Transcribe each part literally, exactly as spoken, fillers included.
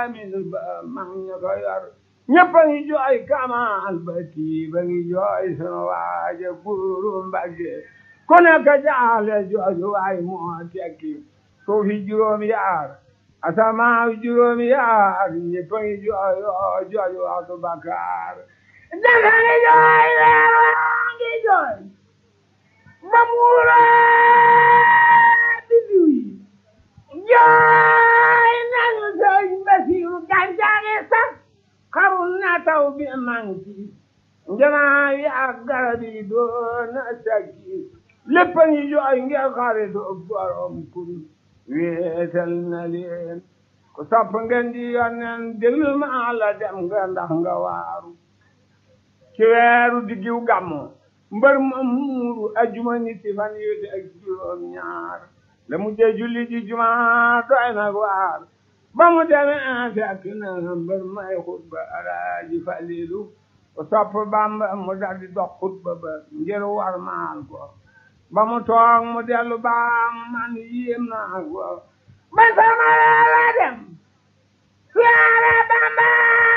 kaamil ba mag ña ko yor ñëpp a ngi jooy kamal ba kii ba ngi jooy sunu waaja buuru Mbàkke ku nekk jaale jooju waay moo tekki suuf yi juróom yaar asamaaw juróom yaar ñëpp a ngi jooy jooju waxtu bakkaar dafa ngi jooy weer waa ngi jooy ba muura biddiw yi jooy nañu sëñ Basiru gàncax sax xarul na taw bi manki njanaa yi ak garab yi doon sakki lépp a ngi jooy ngir xaritu borom kun wéetal na leen ku sopp ngeen di yonen déglu ma la dem nga ndax nga waaru ci weeru diggiw gàmmu mbër ma muuru ajuma niti fan yu ak juróom ñaar la mujjee julli ji juma doy nag waar ba mu demee fekk na mbër may xutba Alaaji Falilu ku sopp Bamba mu daldi dox xutba ba ngir war maal ko ba mu toog mu dellu baam man yéem naa ko ba sama la dem siyaare Bamba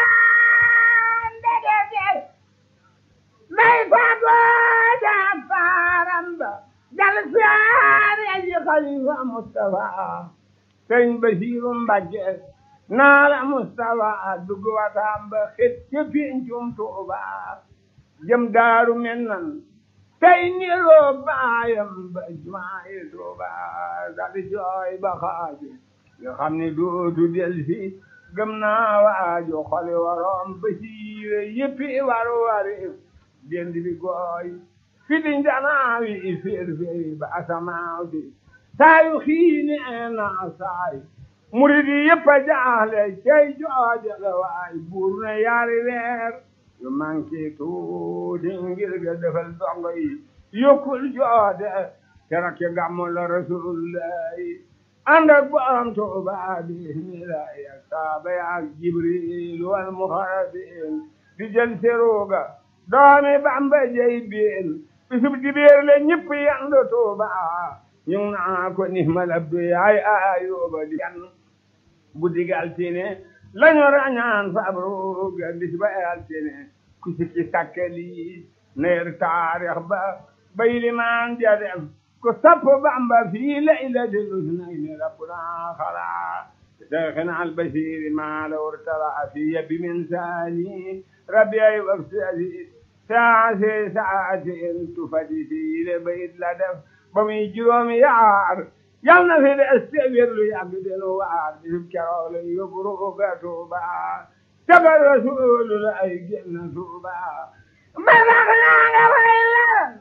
ndegete may fago jaag faaram ba dal siyaare ji Xalifa Mustafa sëñ Basiru Mbàkke naa la Mustafa dugg wataam ba xet ca péncum Tuuba jëm Daaru Minan tey niroo baayam ba jumaay Tuuba dal jooy ba xaaju nga xam ne dootu delsi gëm naa waaju xoli waroom Basiru yëppi war wari dend bi gooy fi di njanaawi féer féeri ba asamaaw si saayu xiini na saay murid yi yëpp a jaaxle cey jooja la waay buur na yaari weer yu manqué tuuti ngir ga defal dongo yi yokkul joode keroog ci gàmmu la rasulullahi ànd ak borom Tuuba bismillahi ak saaba ya ak Jibril wal muxarabin di jël seruga doomi Bamba jey biin bisub dibéer la ñëpp yandu Tuuba ñu naa ko ni malabdu yaay Ayuba di yan guddi gi altine lañu rañaan fabru ga bis ba altine ku sikki sakkali neer taarix ba bay limaan ja dem ku sapp Bamba fii laylatil usnayni rabbuna xala شيخنا البشير ما لو ارتلع في يبي من ثاني ربيعي وابتدي ساعة ساعة تفدي في لبيت لدف بمي جروم يعار يلنا في الاستغفر له يعبد الوعد يذكر له يبرق توبا تبع رسول الله يجن توبا ما بغنا ولا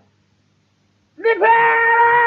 لفاق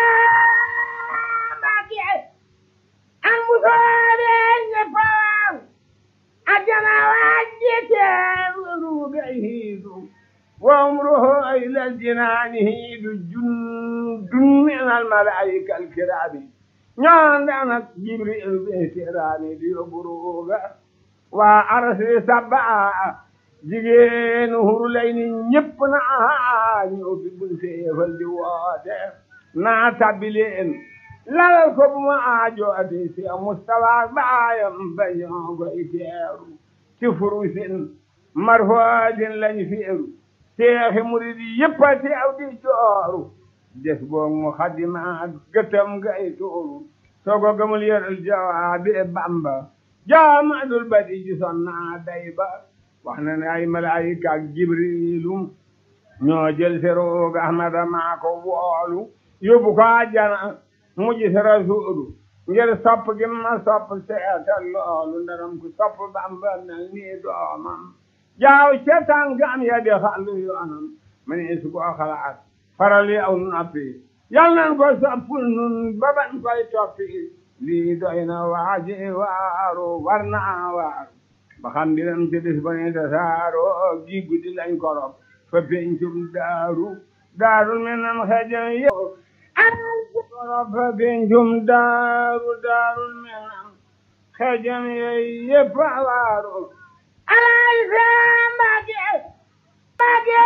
المصابين يفاق أجمع وجهه وربعه وعمره إلى الجنان هيد جند من الملائكة الكرام نعم جبريل بيتراني ليبروغ وأرسل سبعة jigéen huru lay ni ñépp na ñëw fi buñ seefal di woote naa tabbi leen lalal ko bu ma aajo ati si Mustafa baayam ba ñoo koy teeru ci furusin marfoodin lañ feeru seexi murid yépp a teew di jooru des boog mu xadima gëtam gay tuuru soo ko gëmul yëral jawaabi Bamba jaamadul badi ji son naa day ba wax na ne ay malaayika ak Jibrilu ñoo jël seroog Ahmada maa ko woolu yóbbu ko àjjana mu gis Rasuulu ngir sopp gi ma sopp seetal loolu ndaram ku sopp Bamba mel ni doomam jaaw ca tànkam ya di xàllu yoonam ma ne su ko xalaat faral yi aw noppi yal nan ko soppul nun baban koy toppi lii doy na waaji waaru war naa waaru ba xam mbiram ci des ba ne tasaaroo gi guddi lañ korop fa pencum daaru daaru menam xejam yow an korop fa pencum daaru daaru menam xejam yow yëpp waaru alay sa mbage mbage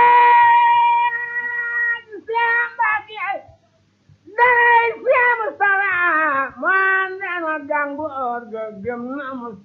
sa mbage day sa Mustafa mo andana gangu orga gëm na